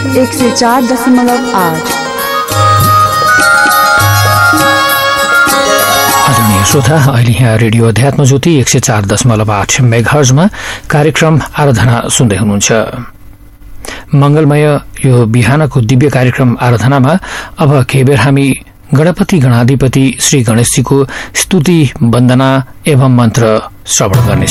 104.8 आदरणीय श्रोता, अहिले यहाँ रेडियो अध्यात्म ज्योति 104.8 मेगाहर्जमा कार्यक्रम आराधना सुन्दै हुनुहुन्छ। मंगलमय यो बिहानको दिव्य कार्यक्रम आराधनामा अब केही बेर हामी गणपति गणाधिपति श्री गणेशजीको स्तुति वन्दना एवं मन्त्र श्रवण गर्नेछौं।